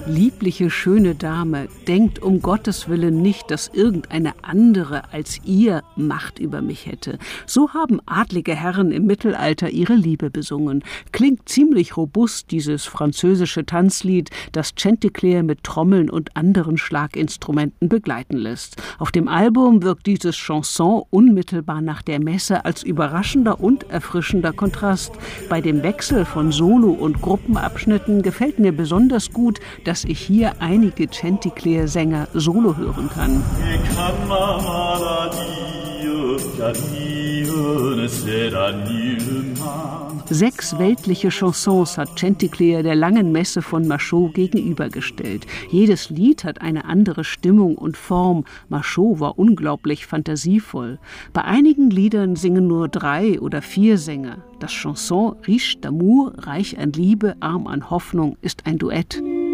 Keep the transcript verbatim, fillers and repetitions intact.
Liebliche, schöne Dame, denkt um Gottes Willen nicht, dass irgendeine andere als ihr Macht über mich hätte. So haben adlige Herren im Mittelalter ihre Liebe besungen. Klingt ziemlich robust, dieses französische Tanzlied, das Chanticleer mit Trommeln und anderen Schlaginstrumenten begleiten lässt. Auf dem Album wirkt dieses Chanson unmittelbar nach der Messe als überraschender und erfrischender Kontrast. Bei dem Wechsel von Solo- und Gruppenabschnitten gefällt mir besonders gut, dass ich hier einige Chanticleer-Sänger solo hören kann. Sechs weltliche Chansons hat Chanticleer der langen Messe von Machaut gegenübergestellt. Jedes Lied hat eine andere Stimmung und Form. Machaut war unglaublich fantasievoll. Bei einigen Liedern singen nur drei oder vier Sänger. Das Chanson Riche d'amour, reich an Liebe, arm an Hoffnung, ist ein Duett.